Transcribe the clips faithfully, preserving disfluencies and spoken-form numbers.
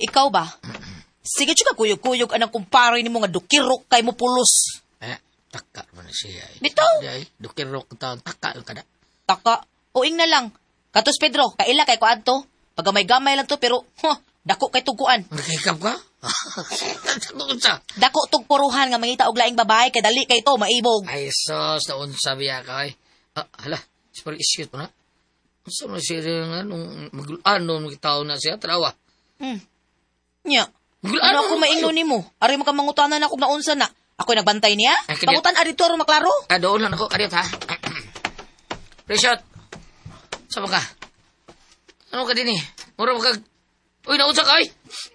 ikaw ba? Sige tsaka kuyog-kuyog anang kumpare ni mo nga dukirok kay mo pulos. Eh, taka man siya. Bitaw? Ay, dukirok taon, taka yung kada. Taka, uing na lang. Katos Pedro, kaila kay kuan to. Pagamay-gamay lang to pero, huh, dako kay tuguan. Nakikap ka? Dako sa. Dako tug puruhan nga mangita og laing babae kay dali kay to maibog. Ay, sos, naon sabi ka ay. Ah, hala, super isyut mo na. Masa mo siya nga nung magulaan nung tao na siya, tarawa. Hmm. Nya. Magulaan Ano ako maingon nimo? Ari mo ka mangutanan ako naunsa na. Ako'y nagbantay niya. Ay, kanya- Pangutan ari to maklaro. Ah, doon lang ako, kadiyot ha. Reshot, sama ka. Ano ka din eh? Mura mo kag... Uy, naunsa ka ay!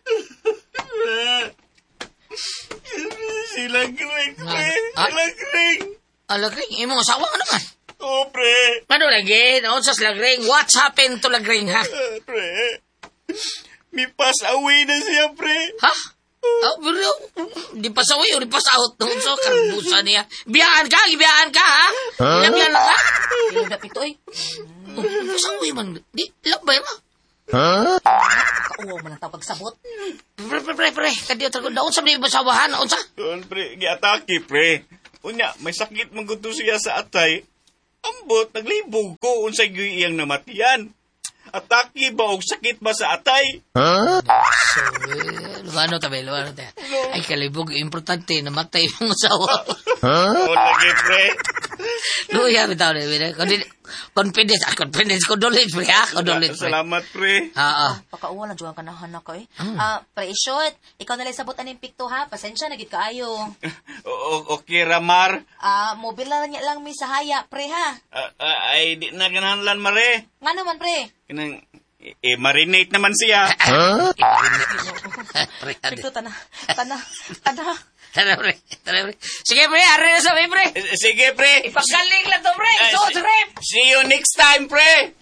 Sila kring, pre. Ah? Sila kring. Alagring, imong asawa ka naman. Oh, pre. Ano lagi? Naunsa sa lagring? What's happened to lagring ha? Ah, pre. May pass away na siya, pre. Ha? Oh, bro, di pa sa uyo, di pa sa out. Naunsa, karbusa niya. Biyaan ka, ibiyaan ka ha? Huh? Biyaan lang ka? Yung dapito eh. Oh, di pa sa uyo man. Di, labay ba? Kauwaw man ang tawag sabot. Pre, pre, pre, pre. Kadiyot ako. Naunsa ba yung basawahan? Naunsa? Doon, pre. Giatake, pre. Unya, may sakit maguto siya sa atay. Ambot, naglibog ko unsay gyud iyang namatian. Atake ba og sakit ba sa atay? So, eh, lumano tabi, lumano tayo. Ay, kalibog, importante, namatay yung asawa. Oo, lagi, pre. Luya, bitaw na, bitaw. Confidence, ah, confidence, condolence, pre, ah, condolence, pre. Salamat, pre. Ah, ah. Pakauwa lang juang kanahan na ko eh. Ah, pre shot. Ikaw na lang sabot aning pikto ha. Pasensya na gid kaayo. O- okay, Ramar. Ah, mobile lang niya lang mi sa haya, pre ha. Ah, ah, ay, di na ganahanlan, mare. Nga naman pre. Kanang, eh, marinate naman siya. Pre, adi. Pikto tana. Tana. Tana. Tara, pre, tara, pre. Sige, pre, ari na sa pre. Eh, Sige, pre. Ipagaling lang to, pre. Ah, So, si- rep. See you next time, pre.